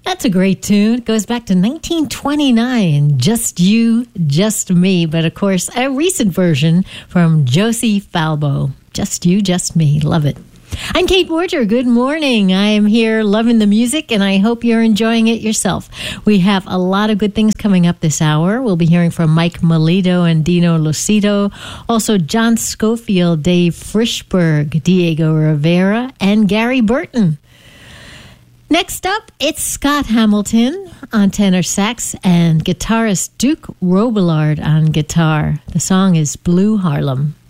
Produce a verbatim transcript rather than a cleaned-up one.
That's a great tune. It goes back to nineteen twenty-nine. Just You, Just Me. But of course, a recent version from Josie Falbo. Just You, Just Me. Love it. I'm Kate Borger. Good morning. I am here loving the music, and I hope you're enjoying it yourself. We have a lot of good things coming up this hour. We'll be hearing from Mike Melito and Dino Lucido. Also, John Schofield, Dave Frischberg, Diego Rivera, and Gary Burton. Next up, it's Scott Hamilton on tenor sax and guitarist Duke Robillard on guitar. The song is Blue Harlem.